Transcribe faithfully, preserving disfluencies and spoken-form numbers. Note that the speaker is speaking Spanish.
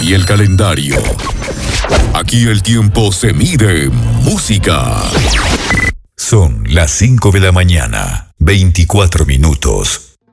y el calendario. Aquí el tiempo se mide en música. Son las cinco de la mañana, veinticuatro minutos.